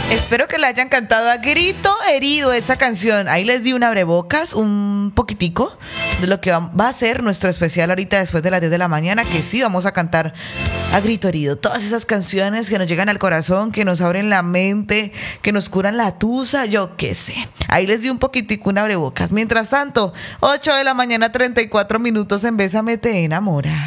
Espero que le hayan cantado a grito herido esta canción. Ahí les di un abrebocas, un poquitico de lo que va a ser nuestro especial ahorita después de las 10 de la mañana, que sí vamos a cantar a grito herido. Todas esas canciones que nos llegan al corazón, que nos abren la mente, que nos curan la tusa, yo qué sé. Ahí les di un poquitico, un abrebocas. Mientras tanto, 8 de la mañana, 34 minutos en Bésame te enamora.